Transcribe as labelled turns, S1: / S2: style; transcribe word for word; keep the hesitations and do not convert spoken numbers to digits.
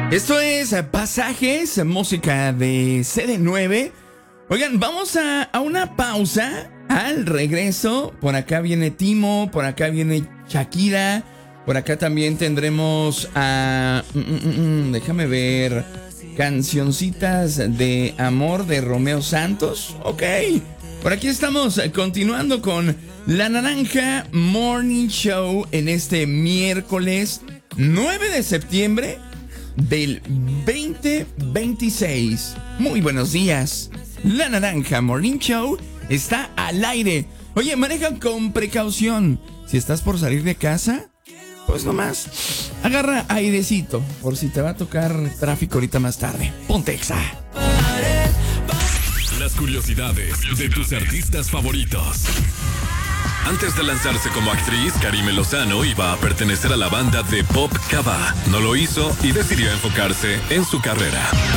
S1: Esto es Pasajes, música de C D nueve. Oigan, vamos a, a una pausa. Al regreso, por acá viene Timo, por acá viene Shakira, por acá también tendremos a... Mm, mm, mm, déjame ver... Cancioncitas de amor de Romeo Santos. Ok, por aquí estamos continuando con La Naranja Morning Show en este miércoles nueve de septiembre del veinte veintiséis. Muy buenos días. La Naranja Morning Show está al aire. Oye, maneja con precaución. Si estás por salir de casa, pues nomás agarra airecito por si te va a tocar tráfico ahorita más tarde. Ponte Exa.
S2: Las curiosidades de tus artistas favoritos. Antes de lanzarse como actriz, Karime Lozano iba a pertenecer a la banda de pop Cava. No lo hizo y decidió enfocarse en su carrera.